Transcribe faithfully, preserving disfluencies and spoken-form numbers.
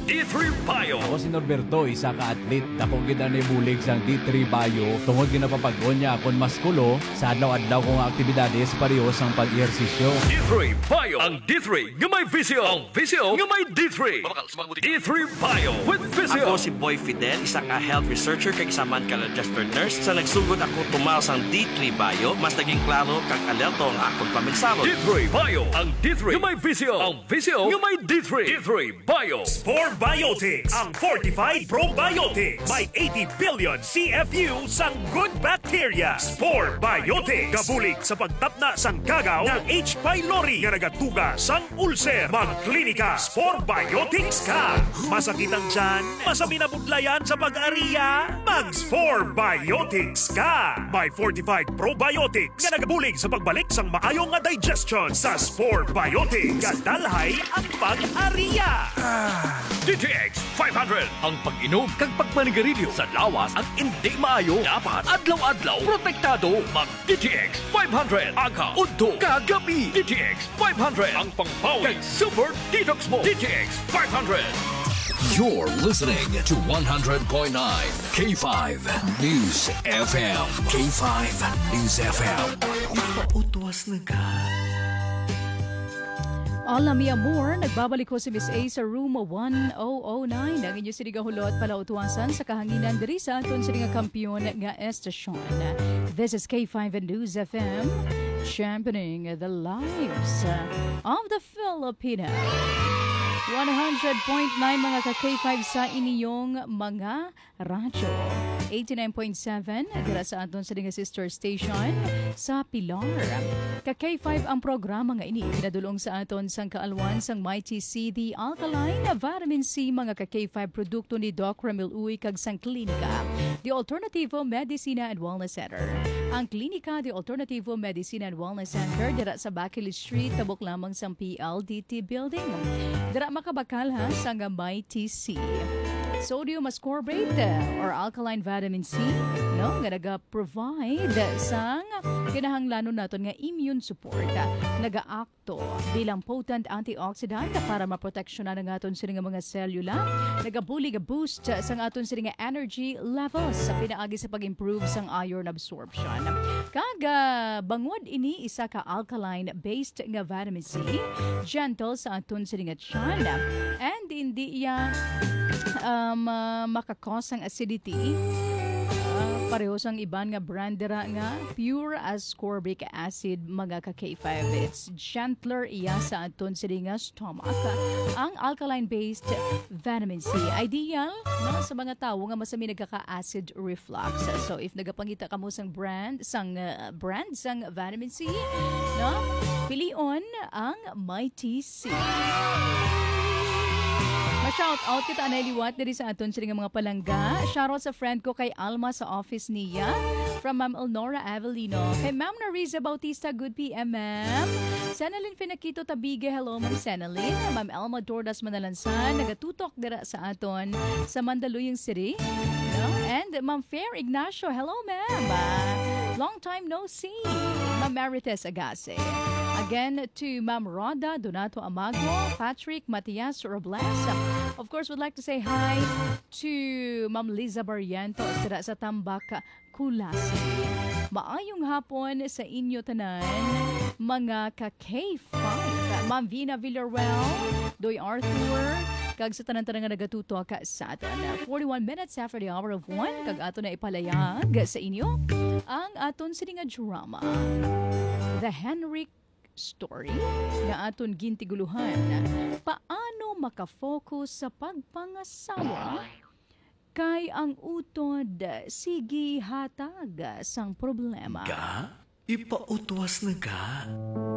D three Bio. Ako si Norberto, isa ka atlet. Dakong kita ni bulig sang D three Bio. Tungod ginapapagod niya akong maskulo sa adlaw-adlaw kong aktibidades pareho sang pag-ehersisyo. D three Bio. Ang D three nga may visyo. Ang visyo nga may D three. D three Bio with visyo. Ako si Boy Fidel, isang nga health researcher kag isa man ka registered nurse. Sa nagsugod ako tumaw sang D three Bio, mas naging klaro kag alerto ang akong paminsalo. D three Bio. Ang D three nga may visyo. Ang visyo nga may D three. D three Bio. Spore Biotics, ang fortified probiotics. May eighty billion C F U sang good bacteria. Spore Biotics. Kabulig sa pagtapna sang kagaw ng H. pylori nga nagatuga sang ulcer. Magklinika Spore Biotics ka. Masakit ang tiyan, masabi na budlayan sa pag-ariya, mag Spore Biotics ka. May fortified probiotics nga nagabulig sa pagbalik sang maayong nga digestion. Sa Spore Biotics, kadalhay ang pag-ariya. D T X five hundred. Ang pag-inom kag pagmanigarilyo sa lawas ang hindi maayo. Dapat adlaw-adlaw protektado. Mag D T X five hundred. Aga, udto, kagabi. D T X five hundred. Ang pangpawi kag super detox mo. D T X five hundred. You're listening to one hundred point nine K five News F M. K five News F M. Ipautuwas na ka. Hola, mi amor. Nagbabalik ko si Miss A sa room one oh nine. Ang inyo sinigang hulot palautuasan sa kahanginan diri sa aton sinigang kampiyon nga estasyon. This is K five News F M, championing the lives of the Filipino. one hundred point nine mga ka-K five sa inyong mga radyo. eighty-nine point seven dira sa aton sa dinga sister station sa Pilar. Ka-K five ang programa nga ini pinadulong sa aton sang kaalwan sang Mighty C, the Alkaline Vitamin C mga ka-K five produkto ni Doc Ramil Uy kag sang klinika, the Alternativo Medicina and Wellness Center. Ang klinika, the Alternativo Medicina and Wellness Center dira sa Bakil Street, tabok lamang sang P L D T building. Dira makabakal ha sang Mighty C. Sodium ascorbate or alkaline vitamin C, no, nga naga-provide sang kinahanglanon naton nga immune support. Naga-akto bilang potent antioxidant para maproteksyonan ang aton sini nga mga selula. Nagabulig boost sang aton sini nga energy levels sa pinaagi sa pag-improve sang iron absorption. Kaga bangod ini isa ka alkaline based nga vitamin C, gentle sa aton sini nga tiyan, and hindi iya um, uh, makakos ang acidity. Uh, pareho sang iban nga brand dira nga pure ascorbic acid mga ka-K five. It's gentler iya sa aton sini nga stomach. Ang alkaline-based vitamin C, ideal no, sa mga tawo nga masami nagkaka-acid reflux. So if nagapangita ka mo sang brand, sang uh, brand sang vitamin C, no, pilion ang Mighty C. Ma-shout out kita na iliwat diri sa aton sila mga palangga. Shoutout sa friend ko kay Alma sa office niya. From Ma'am Elnora Avelino. Kay Ma'am Nariza Bautista, good P M, ma'am. Senalyn Finakito Tabige, hello Ma'am Senalyn. Ma'am Elma Dordas Manalansan, nagatutok dira sa aton sa Mandaluyong City. No? And Ma'am Fair Ignacio, hello ma'am. Uh, long time no see. Ma'am Marites Agase. Again to Ma'am Roda Donato Amago, Patrick Matias Robles. Of course, would like to say hi to Ma'am Liza Barrientos sira sa Tambak, Kulasi. Maayong hapon sa inyo tanan, mga ka-K five. Ma'am Vina Villarreal, Doy Arthur, kag sa tanan-tanan nga nagatuto ka sa aton. forty-one minutes after the hour of one, kag ato na ipalayag sa inyo ang aton sininga drama, The Henrik Story nga aton gintiguluhan. Paano makafocus sa pagpangasawa kay ang utod sige hatag sang problema. Ka? Ipautuwas na ka.